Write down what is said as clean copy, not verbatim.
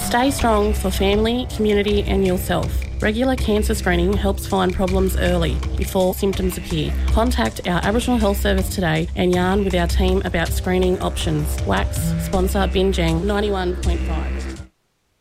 Stay strong for family, community and yourself. Regular cancer screening helps find problems early, before symptoms appear. Contact our Aboriginal Health Service today and yarn with our team about screening options. WAX, sponsor Binjang 91.5.